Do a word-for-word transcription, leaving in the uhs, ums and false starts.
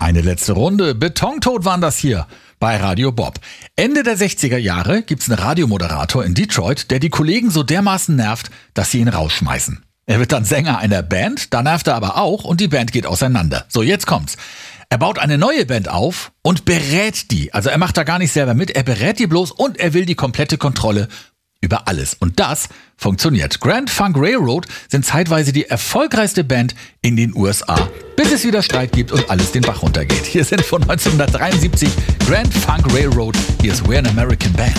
Eine letzte Runde. Betontod waren das hier bei Radio Bob. Ende der sechziger Jahre gibt's einen Radiomoderator in Detroit, der die Kollegen so dermaßen nervt, dass sie ihn rausschmeißen. Er wird dann Sänger einer Band, da nervt er aber auch und die Band geht auseinander. So, jetzt kommt's. Er baut eine neue Band auf und berät die. Also er macht da gar nicht selber mit, er berät die bloß und er will die komplette Kontrolle über alles. Und das funktioniert. Grand Funk Railroad sind zeitweise die erfolgreichste Band in den U S A, bis es wieder Streit gibt und alles den Bach runtergeht. Hier sind von neunzehnhundertdreiundsiebzig Grand Funk Railroad. Hier ist We're an American Band.